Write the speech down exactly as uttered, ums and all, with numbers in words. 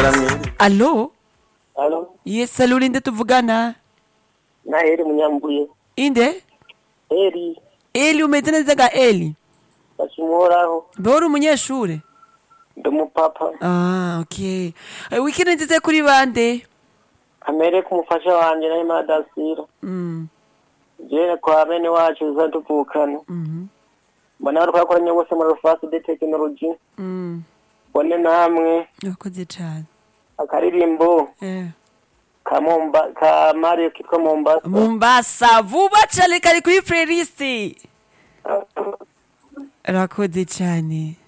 Allo? Alo, Yes, allo ninde tuvugana? na Heri Munyambuye. Inde? Heri, Eli umeze neza ga Eli? bashimuraho. Bora umunyeshure? Ndi umupapa. Ah, okay. Eh, weekend nziza kuri bande? Kamere kumufasha wanje na Imadasira. Mm. Je kwa bene wacu uzaduvukana. Mhm. Mbona bari kwakoranye bose muri Rufasi de Technology. Mm. Bone namwe Yakoze cyane. akaririmbo Eh. kamomba ka Mario kitwa Mombasa. Mombasa vuba cyane kari kuri playlist. Rakoze cyane.